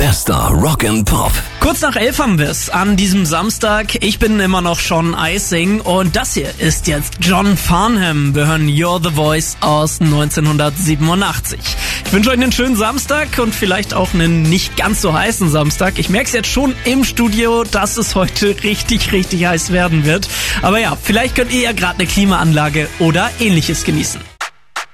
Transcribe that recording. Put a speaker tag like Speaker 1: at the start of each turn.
Speaker 1: Bester Rock and Pop.
Speaker 2: Kurz nach 11 haben wir es an diesem Samstag. Ich bin immer noch Sean Icing und das hier ist jetzt John Farnham. Wir hören You're the Voice aus 1987. Ich wünsche euch einen schönen Samstag und vielleicht auch einen nicht ganz so heißen Samstag. Ich merke es jetzt schon im Studio, dass es heute richtig, richtig heiß werden wird. Aber ja, vielleicht könnt ihr ja gerade eine Klimaanlage oder ähnliches genießen.